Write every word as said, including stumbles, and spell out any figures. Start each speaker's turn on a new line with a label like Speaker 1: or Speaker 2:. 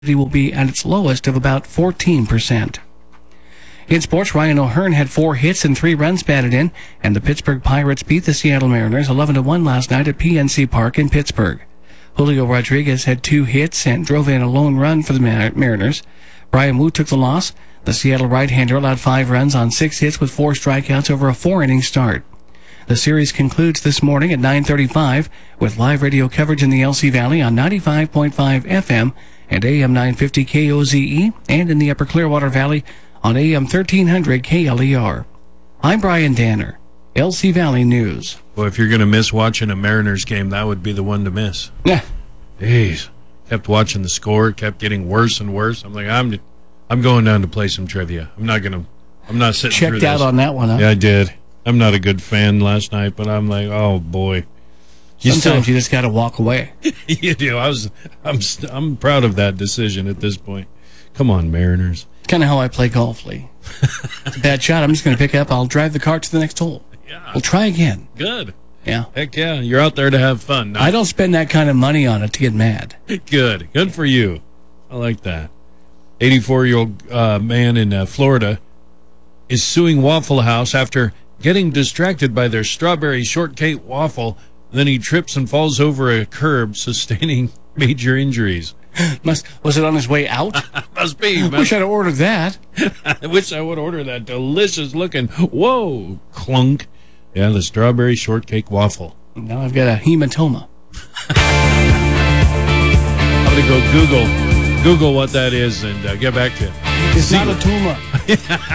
Speaker 1: will be at its lowest of about fourteen percent. In sports, Ryan O'Hearn had four hits and three runs batted in, and the Pittsburgh Pirates beat the Seattle Mariners eleven to one last night at P N C Park in Pittsburgh. Julio Rodriguez had two hits and drove in a lone run for the Mariners. Brian Wu took the loss. The Seattle right-hander allowed five runs on six hits with four strikeouts over a four-inning start. The series concludes this morning at nine thirty-five with live radio coverage in the L C Valley on ninety-five point five F M and A M nine fifty K O Z E, and in the Upper Clearwater Valley on A M thirteen hundred K L E R. I'm Brian Danner, L C Valley News.
Speaker 2: Well, if you're going to miss watching a Mariners game, that would be the one to miss.
Speaker 1: Yeah.
Speaker 2: Jeez. Kept watching the score, it kept getting worse and worse. I'm like, I'm I'm going down to play some trivia. I'm not going to, I'm not sitting
Speaker 1: Checked
Speaker 2: through this.
Speaker 1: out on that one, huh?
Speaker 2: Yeah, I did. I'm not a good fan last night, but I'm like, oh, boy.
Speaker 1: You Sometimes still, you just got to walk away.
Speaker 2: You do. I was, I'm, I'm proud of that decision at this point. Come on, Mariners.
Speaker 1: Kind of how I play golf, Lee. It's a bad shot. I'm just going to pick up. I'll drive the cart to the next hole.
Speaker 2: Yeah.
Speaker 1: We'll try again.
Speaker 2: Good.
Speaker 1: Yeah.
Speaker 2: Heck yeah. You're out there to have fun.
Speaker 1: I don't spend that kind of money on it to get mad.
Speaker 2: Good. Good for you. I like that. eighty-four-year-old uh, man in uh, Florida is suing Waffle House after getting distracted by their strawberry shortcake waffle. Then he trips and falls over a curb, sustaining major injuries.
Speaker 1: Must was it on his way out?
Speaker 2: Must be. Must.
Speaker 1: Wish I'd have ordered that.
Speaker 2: I wish I would order that delicious looking. Whoa, clunk. Yeah, the strawberry shortcake waffle.
Speaker 1: Now I've got a hematoma.
Speaker 2: I'm gonna go Google, Google what that is, and uh, get back to you.
Speaker 1: It's not a tumor.